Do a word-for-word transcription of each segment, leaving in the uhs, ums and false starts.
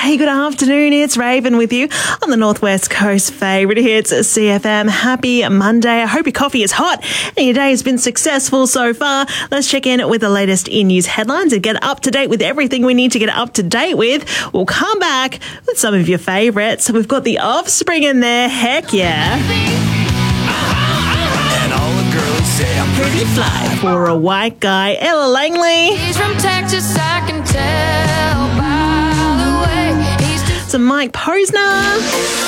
Hey, good afternoon. It's Raven with you on the Northwest Coast favourite hits C F M. Happy Monday. I hope your coffee is hot and your day has been successful so far. Let's check in with the latest in-news headlines and get up to date with everything we need to get up to date with. We'll come back with some of your favourites. We've got The Offspring in there. Heck yeah. And all the girls say I'm pretty fly. For a white guy, Ella Langley. He's from Texas, I can tell by the way he's just... Some Mike Posner.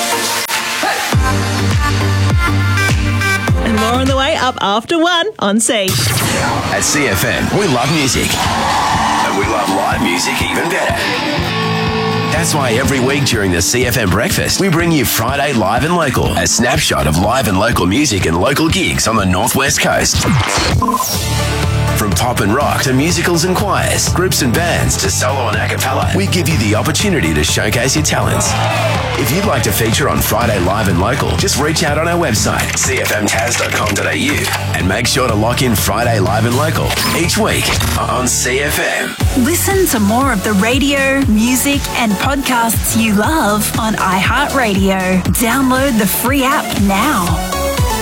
And more on the way up after one on C. At C F M, we love music. And we love live music even better. That's why every week during the C F M Breakfast, we bring you Friday Live and Local, a snapshot of live and local music and local gigs on the Northwest Coast. From pop and rock to musicals and choirs, groups and bands to solo and a cappella, we give you the opportunity to showcase your talents. If you'd like to feature on Friday Live and Local, just reach out on our website, c f m taz dot com dot a u, and make sure to lock in Friday Live and Local each week on C F M. Listen to more of the radio, music, and podcasts you love on iHeartRadio. Download the free app now.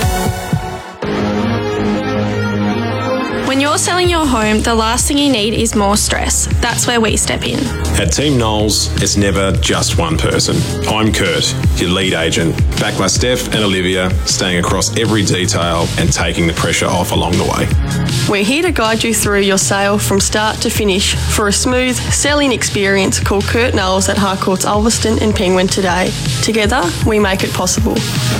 When you're selling your home, the last thing you need is more stress. That's where we step in. At Team Knowles, it's never just one person. I'm Kurt, your lead agent, backed by Steph and Olivia, staying across every detail and taking the pressure off along the way. We're here to guide you through your sale from start to finish for a smooth selling experience. Call Kurt Knowles at Harcourts Ulverston and Penguin today. Together, we make it possible.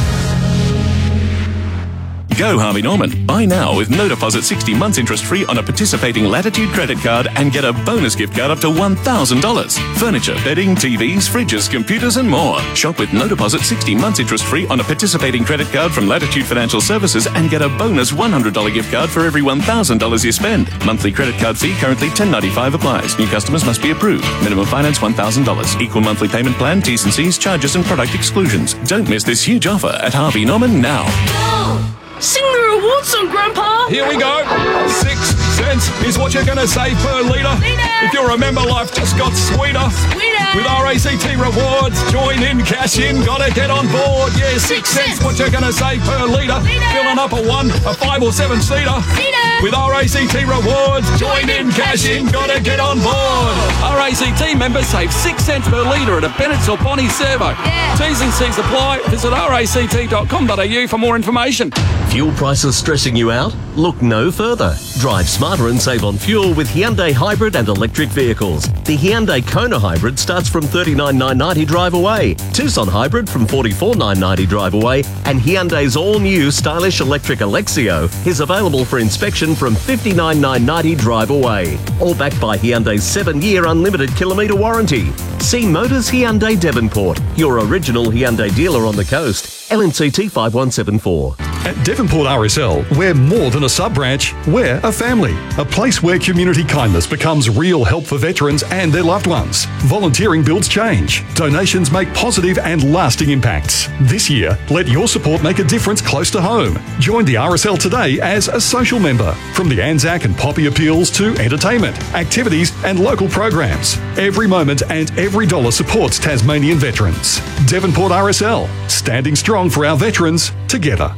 Go Harvey Norman. Buy now with no deposit, sixty months interest free on a participating Latitude credit card and get a bonus gift card up to one thousand dollars. Furniture, bedding, T Vs, fridges, computers and more. Shop with no deposit, sixty months interest free on a participating credit card from Latitude Financial Services and get a bonus one hundred dollars gift card for every one thousand dollars you spend. Monthly credit card fee currently ten dollars and ninety-five cents applies. New customers must be approved. Minimum finance one thousand dollars. Equal monthly payment plan, T's and C's, charges and product exclusions. Don't miss this huge offer at Harvey Norman now. Go! Sing the reward song, Grandpa. Here we go. Six cents is what you're going to save per litre. If you remember, life just got sweeter. Sweeter. With R A C T rewards, join in, cash in, gotta get on board. Yeah, six, six cents, what you're going to save per litre. Filling up a one, a five or seven seater. With R A C T rewards, join in, cash in, gotta get on board. R A C T members save six cents per litre at a Bennett's or Bonnie servo. Yeah. T's and C's apply. Visit r a c t dot com dot a u for more information. Fuel prices stressing you out? Look no further. Drive smarter and save on fuel with Hyundai hybrid and electric vehicles. The Hyundai Kona hybrid starts from thirty-nine thousand nine hundred ninety drive away, Tucson hybrid from forty-four thousand nine hundred ninety drive away, and Hyundai's all-new stylish electric Alexio is available for inspection from fifty-nine thousand nine hundred ninety drive away. All backed by Hyundai's seven-year unlimited kilometre warranty. See Motors Hyundai Devonport, your original Hyundai dealer on the coast. L N C T five one seven four. At Devonport R S L, we're more than a sub-branch, we're a family. A place where community kindness becomes real help for veterans and their loved ones. Volunteering builds change. Donations make positive and lasting impacts. This year, let your support make a difference close to home. Join the R S L today as a social member. From the Anzac and Poppy appeals to entertainment, activities and local programs. Every moment and every dollar supports Tasmanian veterans. Devonport R S L, standing strong for our veterans, together.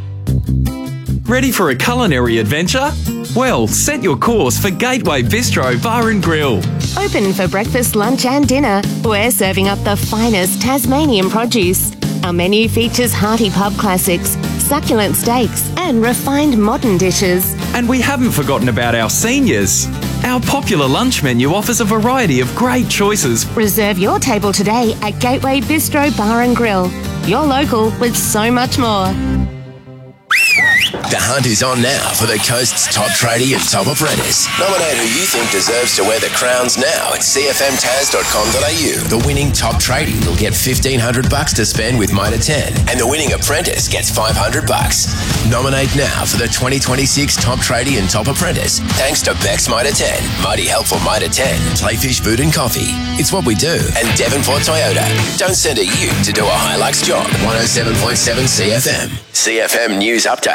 Ready for a culinary adventure? Well, set your course for Gateway Bistro Bar and Grill. Open for breakfast, lunch and dinner, we're serving up the finest Tasmanian produce. Our menu features hearty pub classics, succulent steaks and refined modern dishes. And we haven't forgotten about our seniors. Our popular lunch menu offers a variety of great choices. Reserve your table today at Gateway Bistro Bar and Grill. You're local with so much more. The hunt is on now for the coast's top tradie and top apprentice. Nominate who you think deserves to wear the crowns now at c f m taz dot com dot a u. The winning top tradie will get fifteen hundred bucks to spend with Mitre ten, and the winning apprentice gets five hundred bucks. Nominate now for the twenty twenty-six top tradie and top apprentice, thanks to Beck's Mitre ten, Mighty Helpful Mitre ten, Playfish Food and Coffee. It's what we do. And Devonport Toyota. Don't send a ute to do a Hilux job. one oh seven point seven C F M. C F M News Update for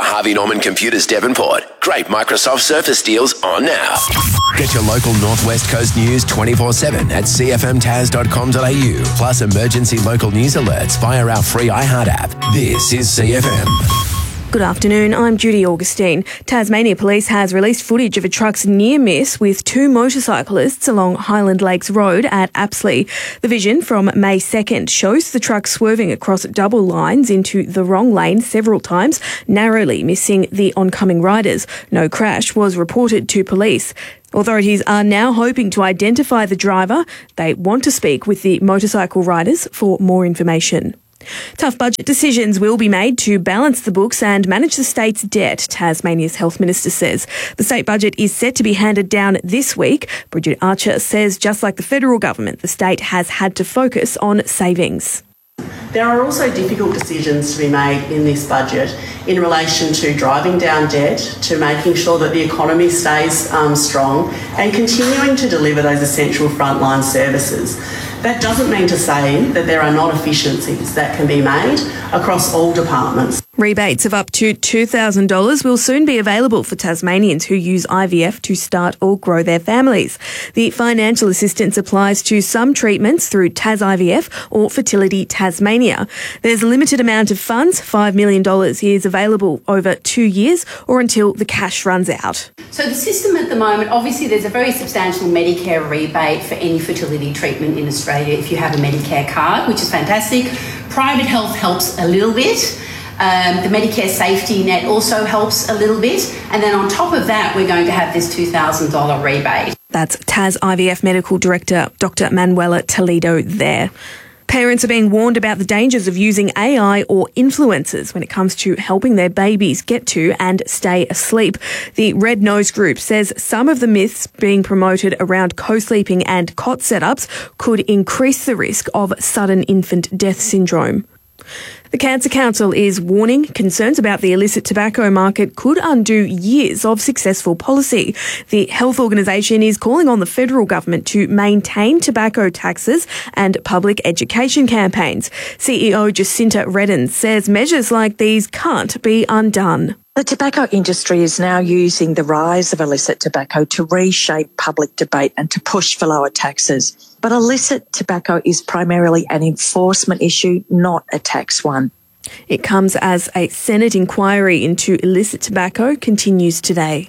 Harvey Norman Computers Devonport. Great Microsoft Surface deals on now. Get your local Northwest Coast news twenty-four seven at c f m tas dot com dot a u, plus emergency local news alerts via our free iHeart app. This is C F M. Good afternoon, I'm Judy Augustine. Tasmania Police has released footage of a truck's near miss with two motorcyclists along Highland Lakes Road at Apsley. The vision from May second shows the truck swerving across double lines into the wrong lane several times, narrowly missing the oncoming riders. No crash was reported to police. Authorities are now hoping to identify the driver. They want to speak with the motorcycle riders for more information. Tough budget decisions will be made to balance the books and manage the state's debt, Tasmania's Health Minister says. The state budget is set to be handed down this week. Bridget Archer says just like the federal government, the state has had to focus on savings. There are also difficult decisions to be made in this budget in relation to driving down debt, to making sure that the economy stays um, strong and continuing to deliver those essential frontline services. That doesn't mean to say that there are not efficiencies that can be made across all departments. Rebates of up to two thousand dollars will soon be available for Tasmanians who use I V F to start or grow their families. The financial assistance applies to some treatments through Tas I V F or Fertility Tasmania. There's a limited amount of funds, five million dollars is available over two years or until the cash runs out. So the system at the moment, obviously there's a very substantial Medicare rebate for any fertility treatment in Australia if you have a Medicare card, which is fantastic. Private health helps a little bit. Um, the Medicare safety net also helps a little bit. And then on top of that, we're going to have this two thousand dollars rebate. That's Tas I V F Medical Director Doctor Manuela Toledo there. Parents are being warned about the dangers of using A I or influencers when it comes to helping their babies get to and stay asleep. The Red Nose Group says some of the myths being promoted around co-sleeping and cot setups could increase the risk of sudden infant death syndrome. The Cancer Council is warning concerns about the illicit tobacco market could undo years of successful policy. The health organisation is calling on the federal government to maintain tobacco taxes and public education campaigns. C E O Jacinta Redden says measures like these can't be undone. The tobacco industry is now using the rise of illicit tobacco to reshape public debate and to push for lower taxes. But illicit tobacco is primarily an enforcement issue, not a tax one. It comes as a Senate inquiry into illicit tobacco continues today.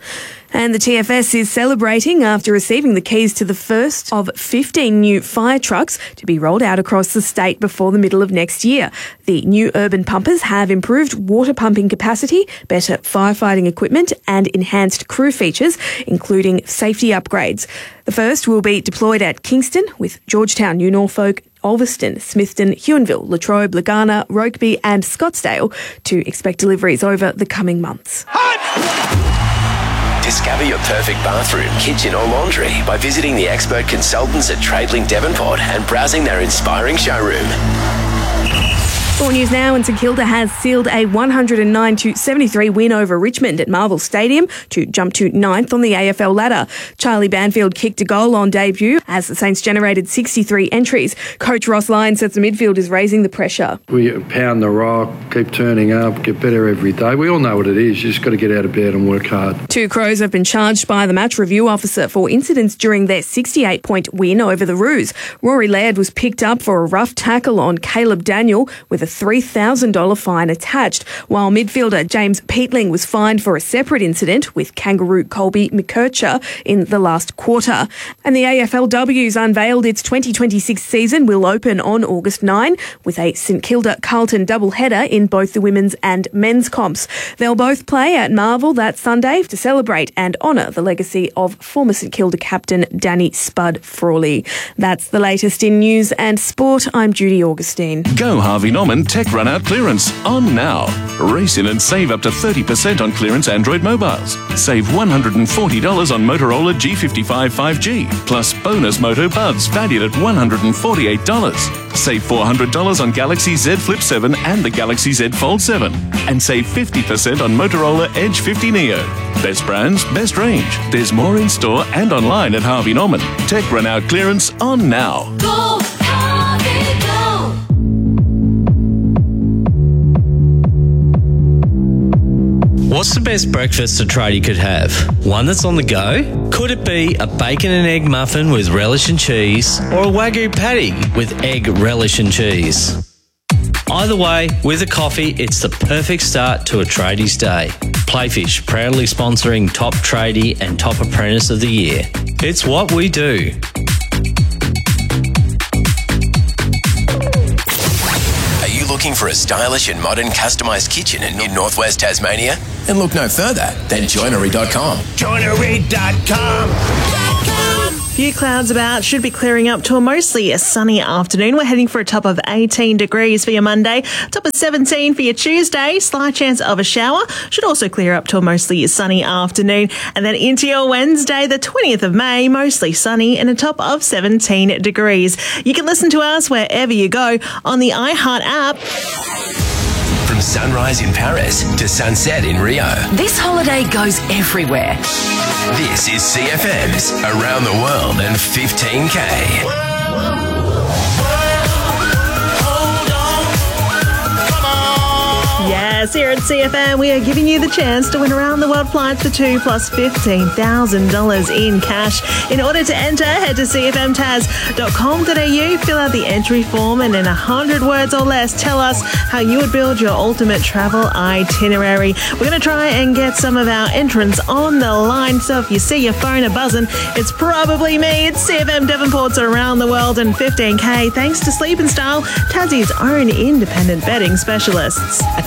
And the T F S is celebrating after receiving the keys to the first of fifteen new fire trucks to be rolled out across the state before the middle of next year. The new urban pumpers have improved water pumping capacity, better firefighting equipment and enhanced crew features, including safety upgrades. The first will be deployed at Kingston with Georgetown, New Norfolk, Ulverston, Smithton, Huonville, Latrobe, Lagana, Rokeby and Scottsdale to expect deliveries over the coming months. Discover your perfect bathroom, kitchen or laundry by visiting the expert consultants at Tradelink Devonport and browsing their inspiring showroom. Sport news now, and St Kilda has sealed a one hundred nine to seventy-three win over Richmond at Marvel Stadium to jump to ninth on the A F L ladder. Charlie Banfield kicked a goal on debut as the Saints generated sixty-three entries. Coach Ross Lyon says the midfield is raising the pressure. We pound the rock, keep turning up, get better every day. We all know what it is. You just got to get out of bed and work hard. Two Crows have been charged by the match review officer for incidents during their sixty-eight point win over the Roos. Rory Laird was picked up for a rough tackle on Caleb Daniel with a three thousand dollars fine attached, while midfielder James Peatling was fined for a separate incident with Kangaroo Colby McKercher in the last quarter. And the A F L W's unveiled its twenty twenty-six season will open on August ninth with a St Kilda Carlton doubleheader in both the women's and men's comps. They'll both play at Marvel that Sunday to celebrate and honour the legacy of former St Kilda captain Danny Spud Frawley. That's the latest in news and sport. I'm Judy Augustine. Go Harvey Norman Tech Run Out Clearance on now. Race in and save up to thirty percent on clearance Android mobiles. Save one hundred forty dollars on Motorola G fifty-five five G, plus bonus Moto Buds valued at one hundred forty-eight dollars. Save four hundred dollars on Galaxy Z Flip seven and the Galaxy Z Fold seven. And save fifty percent on Motorola Edge fifty Neo. Best brands, best range. There's more in store and online at Harvey Norman. Tech Run Out Clearance on now. Go, Harvey, go! What's the best breakfast a tradie could have? One that's on the go? Could it be a bacon and egg muffin with relish and cheese, or a Wagyu patty with egg, relish and cheese? Either way, with a coffee, it's the perfect start to a tradie's day. Playfish, proudly sponsoring Top Tradie and Top Apprentice of the Year. It's what we do. Are you looking for a stylish and modern customised kitchen in, in northwest Tasmania? Then look no further than joinery dot com. joinery dot com. Few clouds about, should be clearing up to a mostly a sunny afternoon. We're heading for a top of eighteen degrees for your Monday, top of seventeen for your Tuesday, slight chance of a shower. Should also clear up to a mostly sunny afternoon. And then into your Wednesday, the twentieth of May, mostly sunny and a top of seventeen degrees. You can listen to us wherever you go on the iHeart app. From sunrise in Paris to sunset in Rio. This holiday goes everywhere. This is C F M's Around the World in fifteen K. Yes, here at C F M, we are giving you the chance to win around the world flights for two plus fifteen thousand dollars in cash. In order to enter, head to c f m taz dot com dot a u, fill out the entry form, and in one hundred words or less, tell us how you would build your ultimate travel itinerary. We're going to try and get some of our entrants on the line, so if you see your phone a buzzing, it's probably me. It's C F M Devonport's Around the World in fifteen K, thanks to Sleep and Style, Tassie's own independent betting specialists.